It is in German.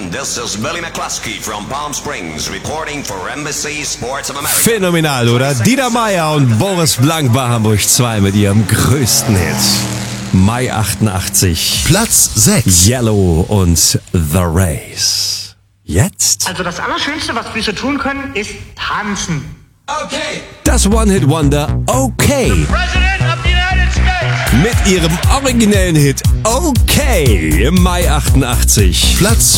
This is Billy McCluskey from Palm Springs, reporting for Embassy Sports of America. Phänomenal, oder? Dieter Meier und Boris Blank bei Hamburg 2 mit ihrem größten Hit. Mai 88. Platz 6. Yellow und The Race. Jetzt? Also das Allerschönste, was wir so tun können, ist tanzen. Okay. Das One-Hit-Wonder Okay. President of the United States. Mit ihrem originellen Hit Okay im Mai 88. Platz